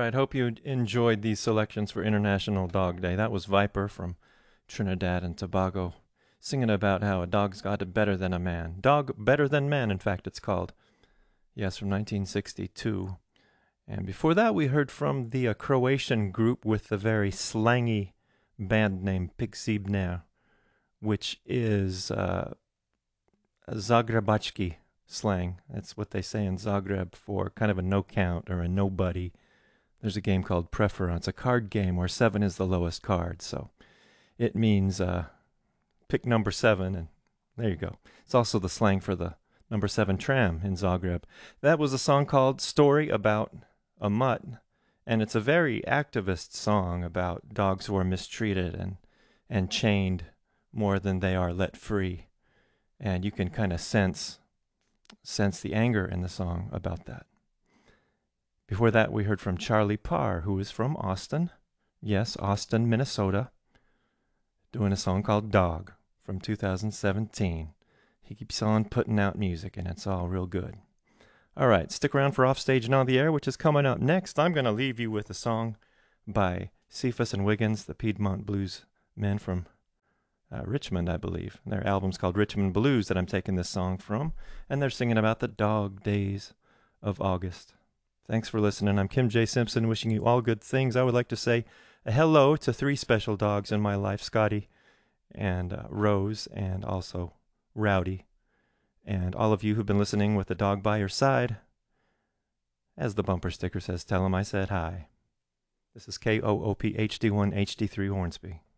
right, hope you enjoyed these selections for International Dog Day. That was Viper from Trinidad and Tobago, singing about how a dog's got it better than a man. Dog Better Than Man, in fact, it's called. Yes, from 1962. And before that, we heard from the Croatian group with the very slangy band name Pixibner, which is Zagrebački slang. That's what they say in Zagreb for kind of a no count or a nobody. There's a game called Preference, a card game where 7 is the lowest card. So it means pick number 7, and there you go. It's also the slang for the number 7 tram in Zagreb. That was a song called Story About a Mutt, and it's a very activist song about dogs who are mistreated and chained more than they are let free. And you can kind of sense the anger in the song about that. Before that, we heard from Charlie Parr, who is from Austin. Yes, Austin, Minnesota, doing a song called Dog from 2017. He keeps on putting out music, and it's all real good. All right, stick around for Offstage and On the Air, which is coming up next. I'm going to leave you with a song by Cephas and Wiggins, the Piedmont blues men from Richmond, I believe. Their album's called Richmond Blues that I'm taking this song from, and they're singing about the dog days of August. Thanks for listening. I'm Kim J. Simpson, wishing you all good things. I would like to say a hello to 3 special dogs in my life, Scotty and Rose, and also Rowdy. And all of you who've been listening with a dog by your side, as the bumper sticker says, tell them I said hi. This is KOOP HD1 HD3 Hornsby.